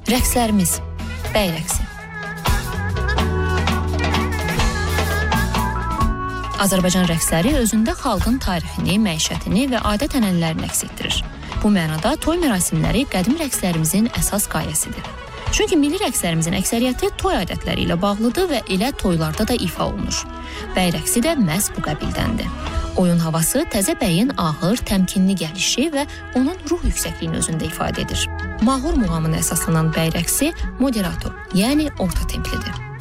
Rəqslərimiz, bəy rəqsi. Azərbaycan rəqsləri özündə xalqın tarixini, məişətini və adət-ənənələrini əks etdirir. Bu mənada toy mərasimləri qədim rəqslərimizin əsas qayəsidir. Çünki milli rəqslərimizin əksəriyyəti toy adətləri ilə bağlıdır və elə toylarda da ifa olunur. Bəy rəqsi də məhz bu qəbildəndir. Oyun havası təzə bəyin ağır, təmkinli gəlişi və onun ruh yüksəkliyini özündə ifadə edir. Mahur muğamına əsaslanan bəy rəqsi moderato, yəni orta templidir.